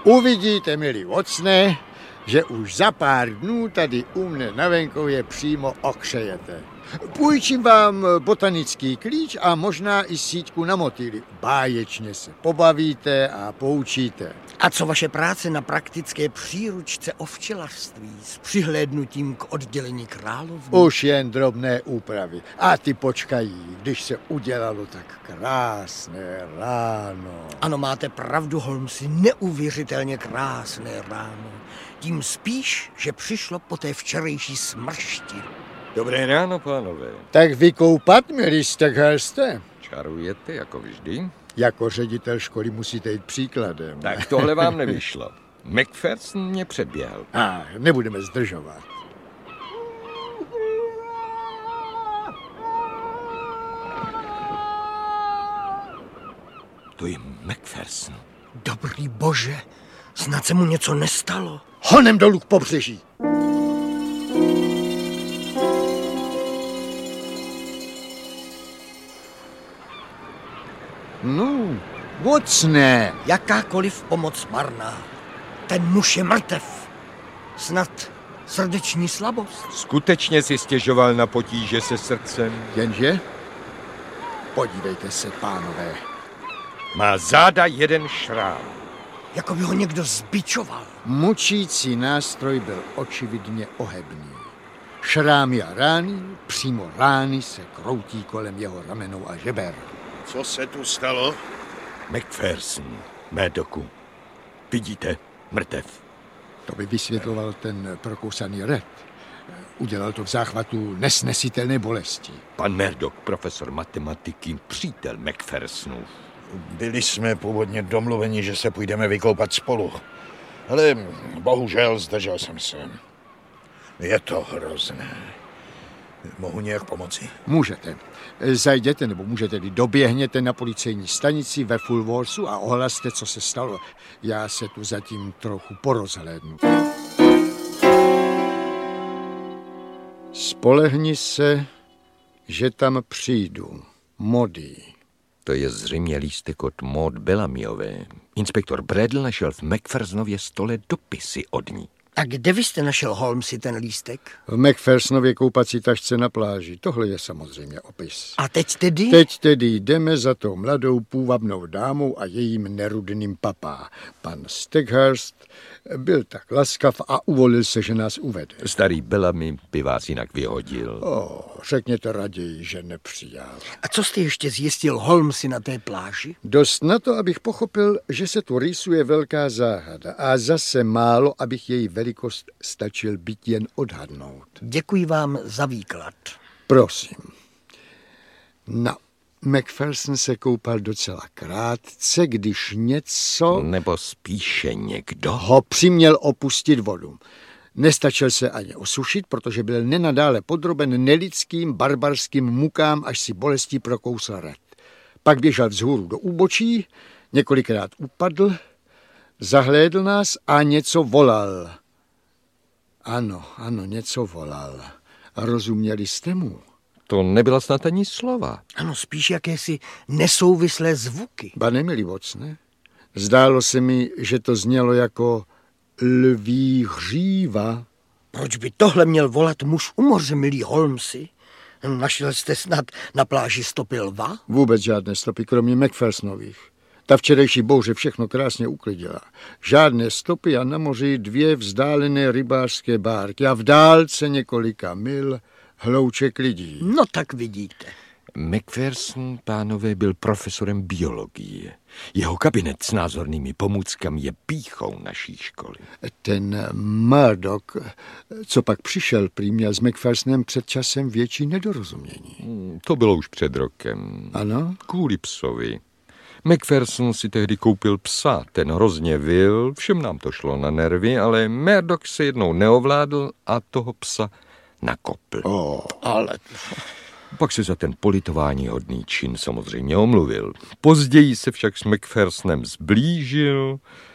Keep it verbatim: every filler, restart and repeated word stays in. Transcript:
Uvidíte, milí Watsone, že už za pár dnů tady u mne na venkově přímo okřejete. Půjčím vám botanický klíč a možná i síťku na motýly. Báječně se pobavíte a poučíte. A co vaše práce na praktické příručce o včelařství s přihlédnutím k oddělení královny? Už jen drobné úpravy. A ty počkají, když se udělalo tak krásné ráno. Ano, máte pravdu, Holmesi, neuvěřitelně krásné ráno. Tím spíš, že přišlo po té včerejší smršti. Dobré ráno, pánové. Tak vykoupat, milí Steckhurste? Čarujete, jako vždy? Jako ředitel školy musíte jít příkladem. Tak tohle vám nevyšlo. Macpherson mě předběhl. A nebudeme zdržovat. To je Macpherson. Dobrý bože, snad se mu něco nestalo. Honem dolů k pobřeží. No, Watsone. Jakákoliv pomoc marná. Ten muž je mrtev. Snad srdeční slabost. Skutečně si stěžoval na potíže se srdcem? Jenže? Podívejte se, pánové. Má záda jeden šrám. Jako by ho někdo zbičoval. Mučící nástroj byl očividně ohebný. Šrámy a rány, přímo rány se kroutí kolem jeho ramenou a žeber. Co se tu stalo? Macpherson, Murdocku. Vidíte, mrtev. To by vysvětloval ten prokousaný Red. Udělal to v záchvatu nesnesitelné bolesti. Pan Murdoch, profesor matematiky, přítel Macphersonův. Byli jsme původně domluveni, že se půjdeme vykoupat spolu. Ale bohužel zdržel jsem se. Je to hrozné. Mohu nějak pomoci? Můžete. Zajděte, nebo můžete, doběhněte na policejní stanici ve Fulworthu a ohlaste, co se stalo. Já se tu zatím trochu porozhlédnu. Spolehni se, že tam přijdu. Mody. To je zřejmě lístek od Maud Bellamyové. Inspektor Bradle našel v Macphersonově stole dopisy od ní. A kde vy jste našel, Holmesi, ten lístek? V Macphersonově koupací tašce na pláži. Tohle je samozřejmě opis. A teď tedy? Teď tedy jdeme za tou mladou půvabnou dámou a jejím nerudným papá. Pan Steckhurst byl tak laskav a uvolil se, že nás uvede. Starý Bellamy by vás jinak vyhodil. O, řekněte raději, že nepřijal. A co jste ještě zjistil, Holmesi, na té pláži? Dost na to, abych pochopil, že se tu rýsuje velká záhada a zase málo, abych její velikost stačil být jen odhadnout. Děkuji vám za výklad. Prosím. No, Macpherson se koupal docela krátce, když něco... Nebo spíše někdo ho přiměl opustit vodu. Nestačil se ani osušit, protože byl nenadále podroben nelidským, barbarským mukám, až si bolestí prokousl Red. Pak běžel vzhůru do úbočí, několikrát upadl, zahlédl nás a něco volal. Ano, ano, něco volal. A rozuměli jste mu? To nebyla snad ani slova. Ano, spíš jakési nesouvislé zvuky. Ba nemilý Watsone. Zdálo se mi, že to znělo jako lví hříva. Proč by tohle měl volat muž u moře, milý Holmesi? Našel jste snad na pláži stopy lva? Vůbec žádné stopy, kromě Macphersonových. Ta včerejší bouře všechno krásně uklidila. Žádné stopy a na moři dvě vzdálené rybářské bárky a v dálce několika mil hlouček lidí. No tak vidíte. Macpherson, pánové, byl profesorem biologie. Jeho kabinet s názornými pomůckami je pýchou naší školy. Ten Murdoch, co pak přišel, prý měl s Macphersonem před časem větší nedorozumění. Hmm, to bylo už před rokem. Ano? Kvůli psovi. Macpherson si tehdy koupil psa, ten hrozně vyl, všem nám to šlo na nervy, ale Murdoch se jednou neovládl a toho psa nakopl. Oh, ale... Pak se za ten politování hodný čin samozřejmě omluvil. Později se však s Macphersonem zblížil